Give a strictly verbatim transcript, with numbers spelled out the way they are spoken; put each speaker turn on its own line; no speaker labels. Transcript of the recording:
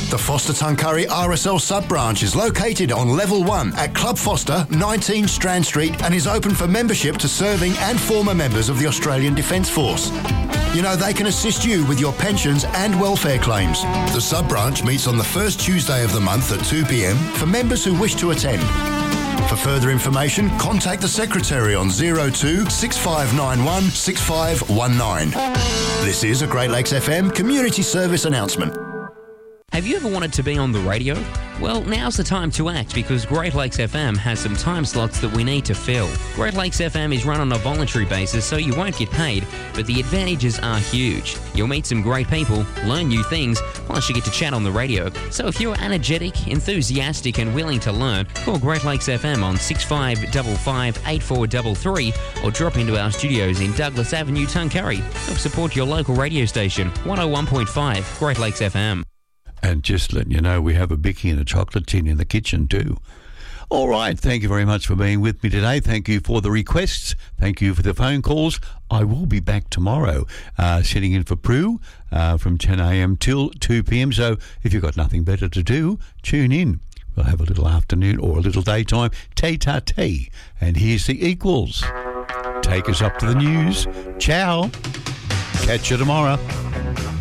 The Foster Tuncurry R S L sub-branch is located on level one at Club Foster, nineteen Strand Street, and is open for membership to serving and former members of the Australian Defence Force. You know, they can assist you with your pensions and welfare claims. The sub-branch meets on the first Tuesday of the month at two p m for members who wish to attend. For further information, contact the Secretary on zero two six five nine one six five one nine. This is a Great Lakes F M community service announcement.
Have you ever wanted to be on the radio? Well, now's the time to act because Great Lakes F M has some time slots that we need to fill. Great Lakes F M is run on a voluntary basis, so you won't get paid, but the advantages are huge. You'll meet some great people, learn new things, plus you get to chat on the radio. So if you're energetic, enthusiastic and willing to learn, call Great Lakes F M on six five five five, eight four three three or drop into our studios in Douglas Avenue, Tuncurry. Help support your local radio station, one oh one point five Great Lakes F M.
And just letting you know, we have a bicky and a chocolate tin in the kitchen too. All right, thank you very much for being with me today. Thank you for the requests. Thank you for the phone calls. I will be back tomorrow, uh, sitting in for Prue uh, from ten a m till two p m. So if you've got nothing better to do, tune in. We'll have a little afternoon or a little daytime tete-a-tete. And here's the Equals. Take us up to the news. Ciao. Catch you tomorrow.